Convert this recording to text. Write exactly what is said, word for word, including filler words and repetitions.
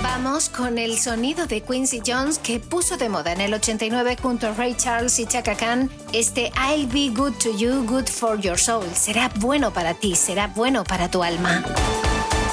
Vamos con el sonido de Quincy Jones que puso de moda en el ochenta y nueve junto a Ray Charles y Chaka Khan. Este I'll be good to you, good for your soul. Será bueno para ti, será bueno para tu alma.